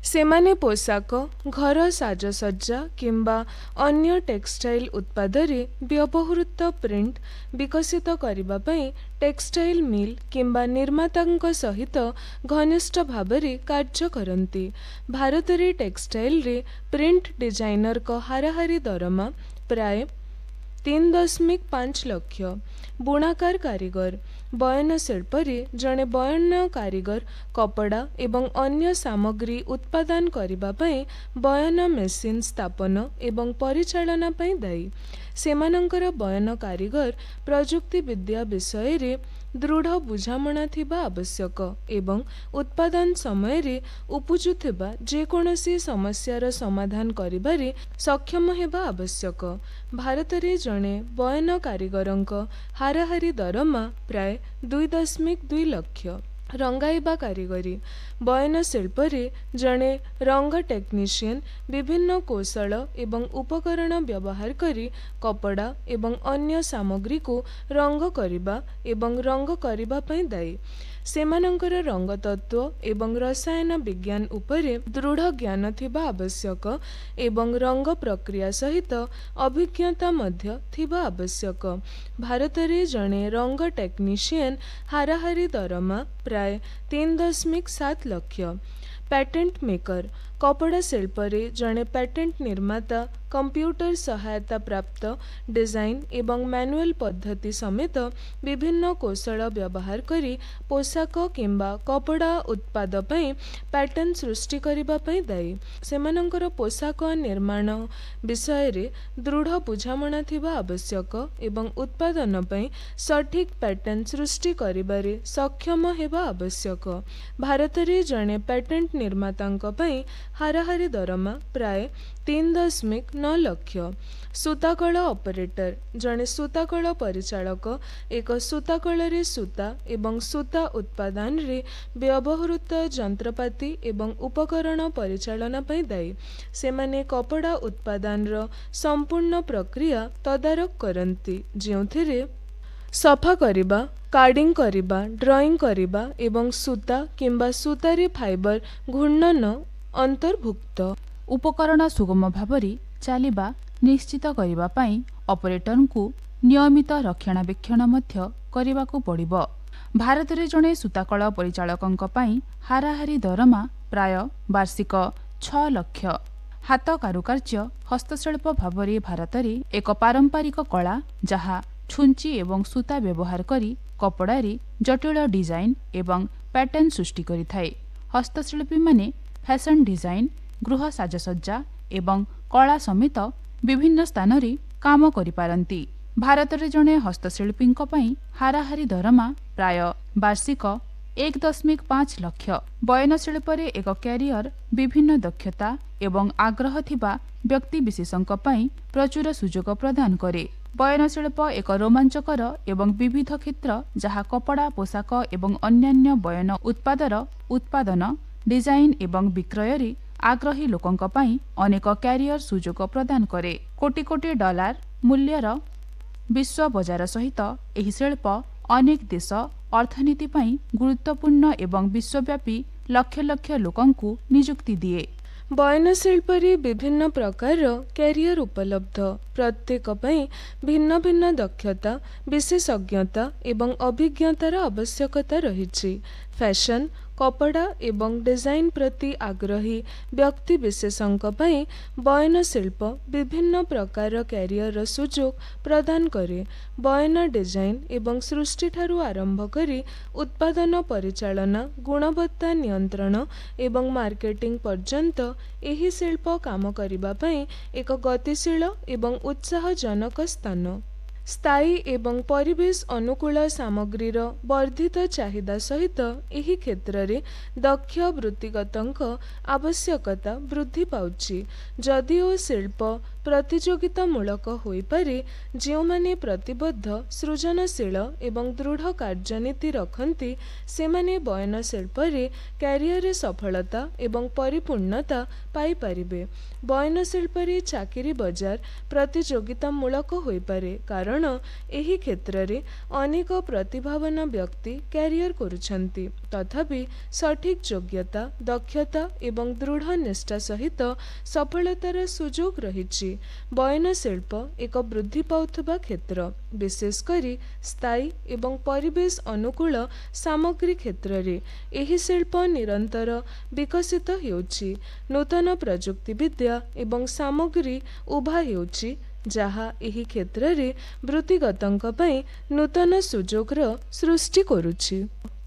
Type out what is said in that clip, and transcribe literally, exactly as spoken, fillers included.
सेमाने पोशाक घर साजसज्जा किंबा अन्य टेक्सटाइल उत्पादरे व्यवहृत प्रिंट विकसित करिबा पई टेक्सटाइल मिल किंबा निर्मातांक सहित घनिष्ठ भावरे कार्य करती। भारत रे टेक्सटाइल रे प्रिंट डिजाइनर को हाराहारी दरमा प्राय तीन दशमिक पांच लक्ष। बुणाकार कारीगर बयन शिल्प रे जड़े बयन कारीगर कपड़ा एवं अन्य सामग्री उत्पादन करिबा पई बयन मेसिन स्थापन एवं परिचालना पई दायी। सेमानंकर बयन कारीगर प्रजुक्ति विद्या विषय रे दृढ़ बुझामणा थिबा आवश्यक एवं उत्पादन समय रे उपजुथिबा जेकोनोसी समस्यार समाधान करिबारे सक्षम हेबा आवश्यक। भारत रे जणे बयन कारीगरंक हाराहारी दरमा प्राय दुई दशमिक दुई लक्ष। रंगाइबा कारीगरी बयन शिल्प रे जणे रंग टेक्नीशियन विभिन्न कौशल एवं उपकरण व्यवहार करी कपड़ा एवं अन्य सामग्री को रंग करिबा एवं रंग करिबा पई दायी। सेमानंकर रंग तत्व एवं रसायन विज्ञान उपरे दृढ़ ज्ञान थिबा आवश्यक एवं रंग प्रक्रिया सहित अभिज्ञता मध्य थिबा आवश्यक। भारत रे जणे रंग टेक्नीशियन हाराहारी दरमा प्राय तीन दशमिक सात लक्ष। पैटेंट मेकर कपड़ा शिल्प रे जणे पैटेंट निर्माता कंप्यूटर सहायता प्राप्त डिजाइन एवं मैनुअल पद्धति समेत विभिन्न कौशल व्यवहार करी पोशाक किंबा कपड़ा उत्पाद पई पैटर्न सृष्टि करिबा पई दायी। सेमानंकर पोशाक निर्माण विषय रे दृढ़ बुझामणा थिबा आवश्यक एवं उत्पादन पई सठिक पैटर्न सृष्टि करिबारे सक्षम हेबा आवश्यक। भारत रे जणे पैटेंट निर्मातांक पई हाराहारी दरमा प्राय तीन दशमिक नौ लक्ष। सूताकल ऑपरेटर जणे सूताकल परिचालक एक सूताकल रे सूता एवं सूता उत्पादन रे व्यवहृत जंत्रपाति एवं उपकरण परिचालना पई दायी। सेमाने कपड़ा उत्पादन रो संपूर्ण प्रक्रिया तदारक करती जेउथिरे सफा करिबा कार्डिंग करिबा ड्राइंग करिबा एवं सूता किंबा सूतारे फाइबर घूर्णन अंतर्भुक्त। उपकरण सुगम भावरे चलिबा निश्चित करिबा पई ऑपरेटर को नियमित रक्षणाबेक्षण मध्य करिबाकू पड़िबो। भारत रे जणे सूताकल परिचालकंक पई हाराहारी दरमा प्राय वार्षिक छह लक्ष। हाथ कारुकार्य हस्तशिल्प भावरे भारत रे एक पारंपरिक कला जहा छुंची एवं सूता व्यवहार करी कपड़ा रे जटिल डिजाइन एवं पैटर्न सृष्टि करिथाए। हस्तशिल्पी माने फैशन डिजाइन गृह साजसज्जा एवं कला समेत विभिन्न स्थान रे काम करि पारंती। भारत रे जणे हस्तशिल्पींक पई हाराहारी दरमा प्राय वार्षिक एक दशमिक पांच लक्ष। बयन शिल्प रे एक कैरियर विभिन्न दक्षता एवं आग्रह थिबा व्यक्ति विशेषंक पई प्रचुर सुजोग प्रदान करे। बयन शिल्प एक रोमांचकर एवं विविध क्षेत्र जहा कपड़ा पोशाक एवं अन्यान्य बयन उत्पादर उत्पादन डिजाइन एवं विक्रय रे आग्रही लोकंक पई अनेक कैरियर सुजोग प्रदान करे। कोटी कोटी डॉलर मूल्यर विश्व बजार सहित एही शिल्प अनेक देश अर्थनीति पई गुरुत्वपूर्ण एवं विश्वव्यापी लक्ष लक्ष लोकंकु नियुक्ति दिए। बयन शिल्प रे विभिन्न प्रकार कैरियर उपलब्ध प्रत्येक पई भिन्न भिन्न दक्षता विशेषज्ञता एवं अभिज्ञतार आवश्यकता रहिछि। फैशन कपड़ा एवं डिजाइन प्रति आग्रही व्यक्ति विशेषंक पई बयन शिल्प विभिन्न प्रकार कैरियर सुजोग प्रदान करे। बयन डिजाइन एवं सृष्टि ठारू आरंभ करी उत्पादन परिचालना गुणवत्ता नियंत्रण एवं मार्केटिंग पर्यंत एही शिल्प काम करिबा पई एक गतिशील एवं उत्साहजनक स्थान। स्थायी एवं परिवेश अनुकूल सामग्रीर वर्धित चाहिदा सहित एही क्षेत्र रे दक्ष वृत्तिगतंक आवश्यकता वृद्धि पाउछि। जदिओ शिल्प ପ୍ରତିଯୋଗିତାମୂଳକ ହୋଇପାରେ ଯେଉଁମାନେ ପ୍ରତିବଦ୍ଧ ସୃଜନଶୀଳ ଏବଂ ଦୃଢ଼ କାର୍ଯ୍ୟନୀତି ରଖନ୍ତି ସେମାନେ ବୟନଶିଳ୍ପରେ କ୍ୟାରିୟରରେ ସଫଳତା ଏବଂ ପରିପୂର୍ଣ୍ଣତା ପାଇପାରିବେ। ବୟନଶିଳ୍ପରେ ଚାକିରି ବଜାର ପ୍ରତିଯୋଗିତାମୂଳକ ହୋଇପାରେ କାରଣ ଏହି କ୍ଷେତ୍ରରେ ଅନେକ ପ୍ରତିଭାବାନ ବ୍ୟକ୍ତି କ୍ୟାରିୟର କରୁଛନ୍ତି। ତଥାପି ସଠିକ୍ ଯୋଗ୍ୟତା ଦକ୍ଷତା ଏବଂ ଦୃଢ଼ ନିଷ୍ଠା ସହିତ ସଫଳତାର ସୁଯୋଗ ରହିଛି। ବୟନଶିଳ୍ପ ଏକ ବୃଦ୍ଧି ପାଉଥିବା କ୍ଷେତ୍ର ବିଶେଷ କରି ସ୍ଥାୟୀ ଏବଂ ପରିବେଶ ଅନୁକୂଳ ସାମଗ୍ରୀ କ୍ଷେତ୍ରରେ ଏହି ଶିଳ୍ପ ନିରନ୍ତର ବିକଶିତ ହେଉଛି। ନୂତନ ପ୍ରଯୁକ୍ତିବିଦ୍ୟା ଏବଂ ସାମଗ୍ରୀ ଉଭା ହେଉଛି ଯାହା ଏହି କ୍ଷେତ୍ରରେ ବୃତ୍ତିଗତଙ୍କ ପାଇଁ ନୂତନ ସୁଯୋଗର ସୃଷ୍ଟି କରୁଛି।